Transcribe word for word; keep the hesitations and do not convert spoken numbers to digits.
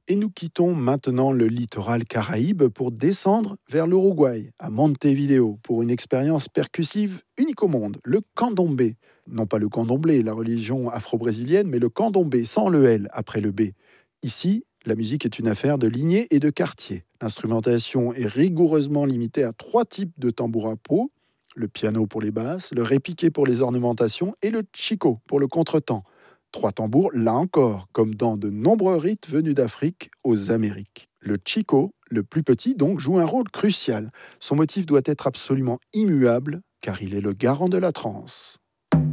Et nous quittons maintenant le littoral caraïbe pour descendre vers l'Uruguay, à Montevideo, pour une expérience percussive unique au monde, le candomblé. Non pas le candomblé, la religion afro-brésilienne, mais le candomblé, sans le L après le B. Ici, la musique est une affaire de lignée et de quartier. L'instrumentation est rigoureusement limitée à trois types de tambour à peau, le piano pour les basses, le répiqué pour les ornementations et le chico pour le contretemps. Trois tambours, là encore, comme dans de nombreux rites venus d'Afrique aux Amériques. Le chico, le plus petit donc, joue un rôle crucial. Son motif doit être absolument immuable, car il est le garant de la transe.